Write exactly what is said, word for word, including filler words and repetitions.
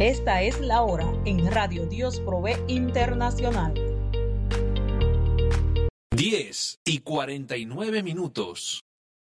Esta es la hora en Radio Dios Provee Internacional. diez y cuarenta y nueve minutos.